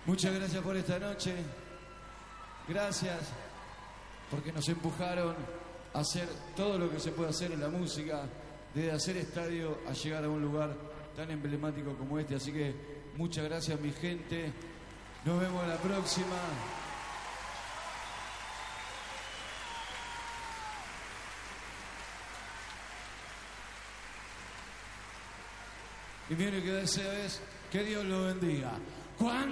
Muchas gracias por esta noche. Gracias porque nos empujaron a hacer todo lo que se puede hacer en la música, desde hacer estadio a llegar a un lugar tan emblemático como este. Así que muchas gracias, mi gente. Nos vemos la próxima. Y mi única deseo es que Dios lo bendiga.